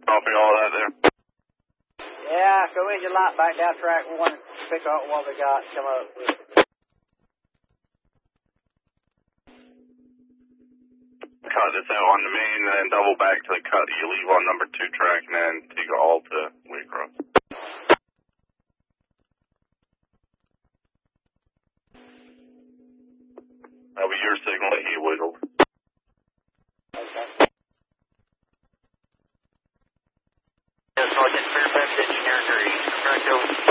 Copy all that there. Yeah, go engine light back down track 1, pick up what we got, come up with it. Cut this out on the main and then double back to the cut that you leave on number 2 track and then take it all to Waycross. That'll be your signal that he wiggled. Okay. Sergeant Fairfax, engineer, 30.